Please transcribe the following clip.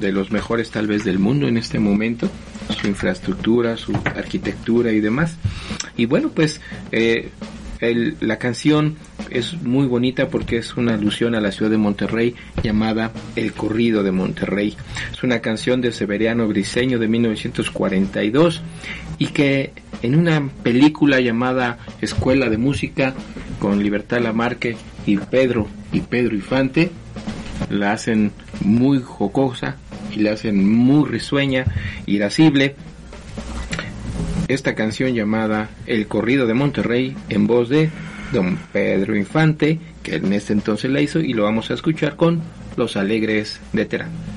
de los mejores tal vez del mundo en este momento, su infraestructura, su arquitectura y demás. Y bueno, pues la canción es muy bonita porque es una alusión a la ciudad de Monterrey llamada El Corrido de Monterrey. Es una canción de Severiano Briceño de 1942 y que en una película llamada Escuela de Música con Libertad Lamarque y Pedro Infante la hacen muy jocosa y la hacen muy risueña, irascible. Esta canción llamada El Corrido de Monterrey en voz de don Pedro Infante, que en este entonces la hizo, y lo vamos a escuchar con Los Alegres de Terán.